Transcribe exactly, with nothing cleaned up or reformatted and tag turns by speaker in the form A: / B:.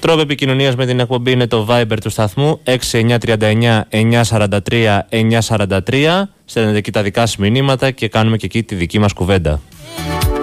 A: Τρόπο επικοινωνίας με την εκπομπή είναι το Viber του σταθμού έξι εννιά τρία εννιά εννιά τέσσερα τρία εννιά τέσσερα τρία. Στέλνετε εκεί τα δικά σας μηνύματα και κάνουμε και εκεί τη δική μας κουβέντα.